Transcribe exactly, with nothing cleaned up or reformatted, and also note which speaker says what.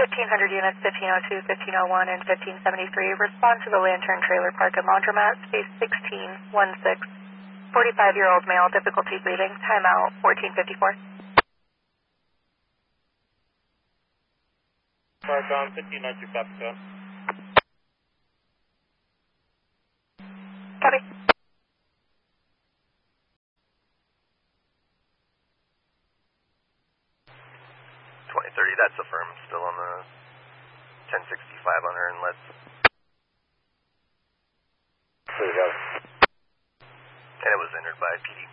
Speaker 1: fifteen hundred units, fifteen oh two, fifteen oh one, and fifteen seventy-three. Respond to the Lantern Trailer Park at Laundromat, space sixteen one six. forty-five-year-old male, difficulty breathing. Timeout, fourteen fifty-four.
Speaker 2: Park on fifteen ninety-two, copy, go.
Speaker 1: Copy.
Speaker 3: twenty thirty, that's affirmed. Still on the ten sixty-five on her inlet.
Speaker 2: There you go.
Speaker 3: And it was entered by P D.